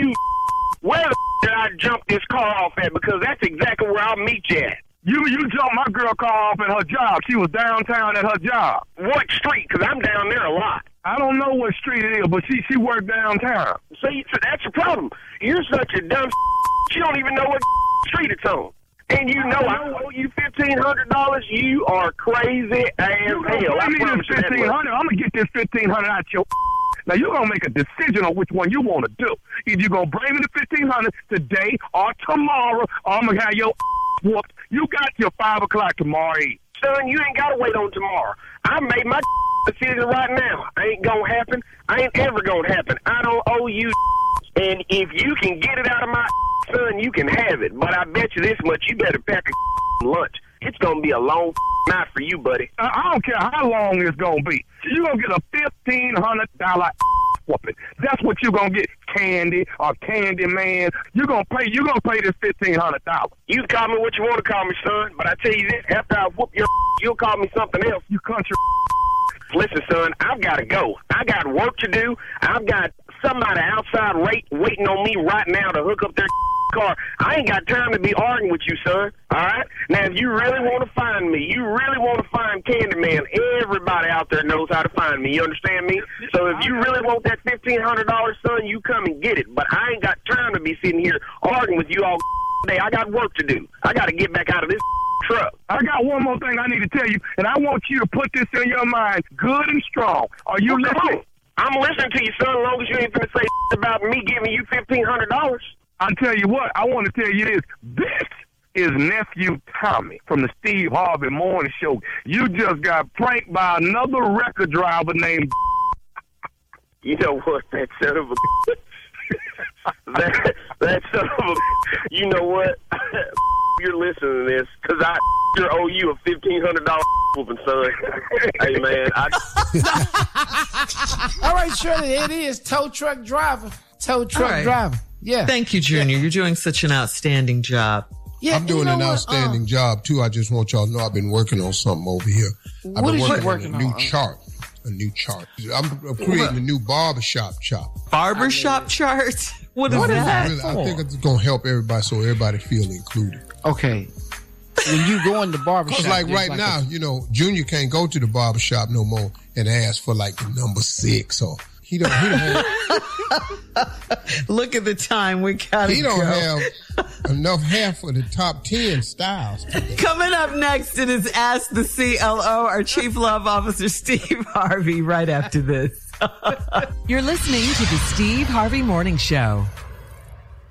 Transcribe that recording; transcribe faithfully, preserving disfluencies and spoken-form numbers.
you where the did I jump this car off at? Because that's exactly where I'll meet you at. You you jumped my girl car off at her job. She was downtown at her job. What street? Because I'm down there a lot. I don't know what street it is, but she she worked downtown. See, so that's the problem. You're such a dumb you don't even know what street it's on. And you know I owe you fifteen hundred dollars. You are crazy as you hell. I me promise this you fifteen hundred dollars. I'm going to get this fifteen hundred dollars out your Now, you're going to make a decision on which one you want to do. Either you're going to bring me the fifteen hundred dollars today or tomorrow, or I'm going to have your whooped. You got your five o'clock tomorrow Eve. Son, you ain't got to wait on tomorrow. I made my decision right now. Ain't going to happen. Ain't ever going to happen. I don't owe you. And if you can get it out of my son, you can have it. But I bet you this much, you better pack a lunch. It's going to be a long night for you, buddy. I don't care how long it's going to be. You're going to get a fifteen hundred dollars whooping. That's what you're going to get, Candy or Candy Man. You're going to pay You're gonna pay this fifteen hundred dollars. You call me what you want to call me, son. But I tell you this, after I whoop your you'll call me something else. You country. Listen, son, I've got to go. I got work to do. I've got somebody outside wait, waiting on me right now to hook up their car. I ain't got time to be arguing with you, son. All right? Now, if you really want to find me, you really want to find Candyman, everybody out there knows how to find me. You understand me? So if you really want that fifteen hundred dollars, son, you come and get it. But I ain't got time to be sitting here arguing with you all day. I got work to do. I got to get back out of this truck. I got one more thing I need to tell you, and I want you to put this in your mind good and strong. Are you well, listening? I'm listening to you, son, as long as you ain't going to say about me giving you fifteen hundred dollars. I'll tell you what, I want to tell you this. This is Nephew Tommy from the Steve Harvey Morning Show. You just got pranked by another record driver named... You know what, that son of a... that, that son of a... You know what? You're listening to this, because I owe you a fifteen hundred dollars whooping, son. Hey, man. I... All right, Shirley, it is tow truck driver. Tow truck right. driver. Yeah. Thank you, Junior. You're doing such an outstanding job. Yeah, I'm doing you know an what? outstanding uh, job, too. I just want y'all to know I've been working on something over here. I've what been is working, you working on a on? new chart. A new chart. I'm creating a new barbershop chart. Barbershop chart? What is what that? Is that really, I think it's going to help everybody so everybody feel included. Okay. When you go in the barbershop. Because like right like now, a... you know, Junior can't go to the barbershop no more and ask for like the number six or... He don't, he don't have, Look at the time. We got He don't go. have enough hair for the top ten styles today. Coming up next, it is Ask the C L O, our Chief Love Officer, Steve Harvey, right after this. You're listening to the Steve Harvey Morning Show.